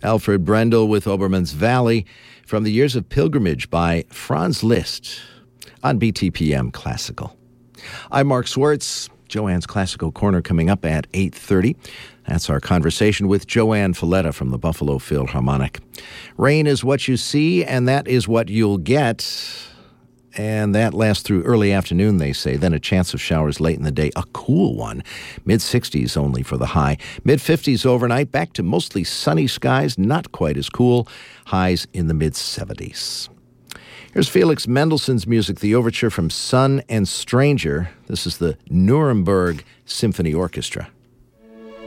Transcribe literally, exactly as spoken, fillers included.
Alfred Brendel with Obermann's Valley from the Years of Pilgrimage by Franz Liszt on B T P M Classical. I'm Mark Swartz. Joanne's Classical Corner coming up at eight thirty. That's our conversation with Joanne Falletta from the Buffalo Philharmonic. Rain is what you see, and that is what you'll get. And that lasts through early afternoon, they say. Then a chance of showers late in the day. A cool one. mid sixties only for the high. mid fifties overnight. Back to mostly sunny skies. Not quite as cool. Highs in the mid seventies. Here's Felix Mendelssohn's music, the overture from Son and Stranger. This is the Nuremberg Symphony Orchestra.